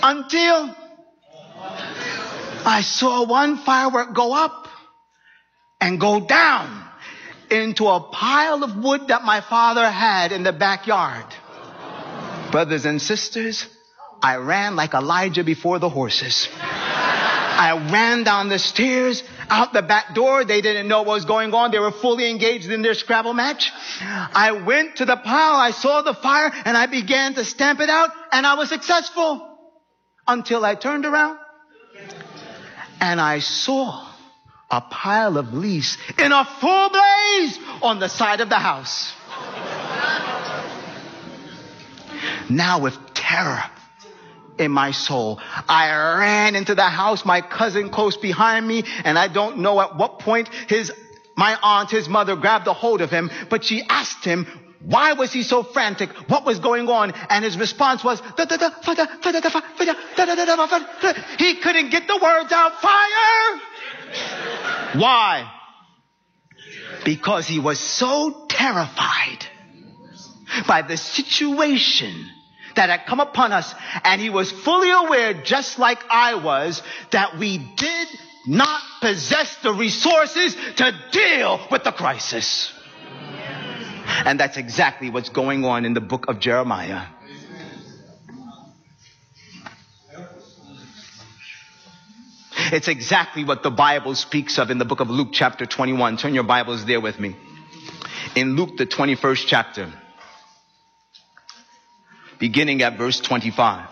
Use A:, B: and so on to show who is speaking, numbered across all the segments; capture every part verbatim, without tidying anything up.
A: Until I saw one firework go up and go down into a pile of wood that my father had in the backyard. Brothers and sisters, I ran like Elijah before the horses. I ran down the stairs, out the back door. They didn't know what was going on. They were fully engaged in their Scrabble match. I went to the pile. I saw the fire and I began to stamp it out, and I was successful until I turned around and I saw a pile of leaves in a full blaze on the side of the house. Now with terror in my soul, I ran into the house, my cousin close behind me, and I don't know at what point his, my aunt, his mother grabbed a hold of him, but she asked him, why was he so frantic? What was going on? And his response was, he couldn't get the words out. Fire! Why? Because he was so terrified by the situation that had come upon us, and he was fully aware, just like I was, that we did not possess the resources to deal with the crisis. And that's exactly what's going on in the book of Jeremiah. It's exactly what the Bible speaks of in the book of Luke chapter twenty-one. Turn your Bibles there with me. In Luke, the twenty-first chapter, beginning at verse twenty-five.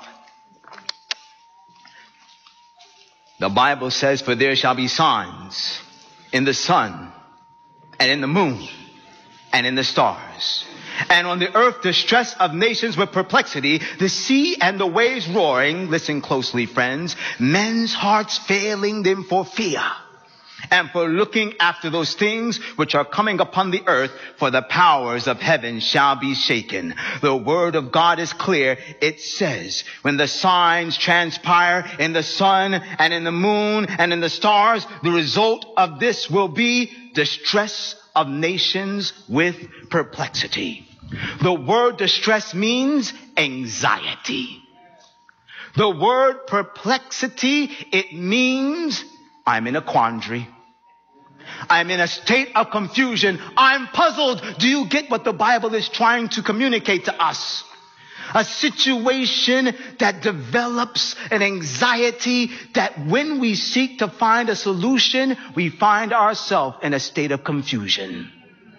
A: The Bible says, for there shall be signs in the sun and in the moon and in the stars, and on the earth distress of nations with perplexity, the sea and the waves roaring. Listen closely, friends. Men's hearts failing them for fear and for looking after those things which are coming upon the earth, for the powers of heaven shall be shaken. The word of God is clear. It says, when the signs transpire in the sun and in the moon and in the stars, the result of this will be distress of nations with perplexity. The word distress means anxiety. The word perplexity, it means I'm in a quandary. I'm in a state of confusion. I'm puzzled. Do you get what the Bible is trying to communicate to us? A situation that develops an anxiety that when we seek to find a solution, we find ourselves in a state of confusion.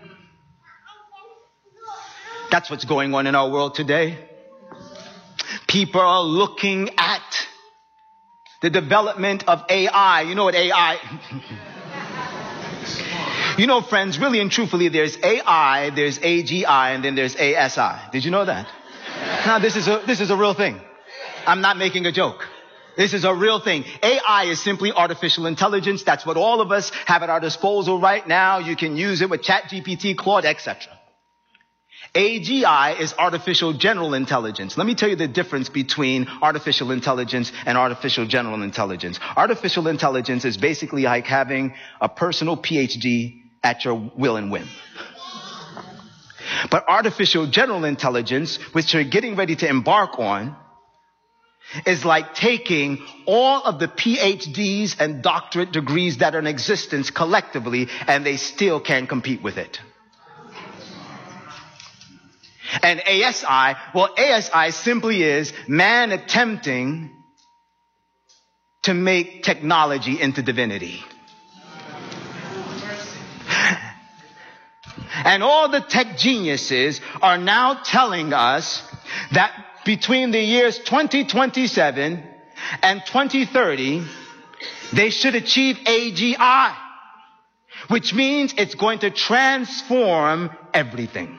A: That's what's going on in our world today. People are looking at the development of A I. You know what A I... You know, friends, really and truthfully, there's A I, there's A G I, and then there's A S I. Did you know that? Now, this is a, this is a real thing. I'm not making a joke. This is a real thing. A I is simply artificial intelligence. That's what all of us have at our disposal right now. You can use it with ChatGPT, Claude, et cetera. A G I is artificial general intelligence. Let me tell you the difference between artificial intelligence and artificial general intelligence. Artificial intelligence is basically like having a personal P H D at your will and whim. But artificial general intelligence, which you're getting ready to embark on, is like taking all of the P H Ds and doctorate degrees that are in existence collectively, and they still can't compete with it. And A S I, well, A S I simply is man attempting to make technology into divinity. And all the tech geniuses are now telling us that between the years twenty twenty-seven and twenty thirty, they should achieve A G I, which means it's going to transform everything.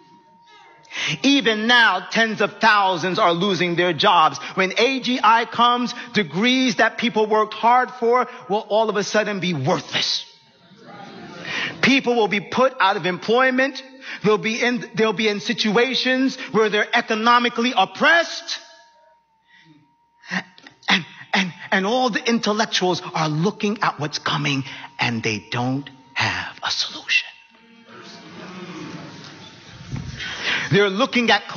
A: Even now, tens of thousands are losing their jobs. When A G I comes, degrees that people worked hard for will all of a sudden be worthless. People will be put out of employment. They'll be in, they'll be in situations where they're economically oppressed. And, and, and all the intellectuals are looking at what's coming, and they don't have a solution. They're looking at